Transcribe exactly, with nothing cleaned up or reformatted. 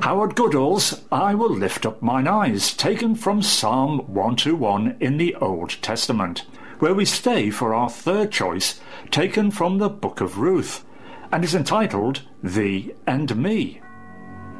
Howard Goodall's I Will Lift Up Mine Eyes, taken from Psalm one twenty-one in the Old Testament, where we stay for our third choice, taken from the Book of Ruth, and is entitled Thee and Me.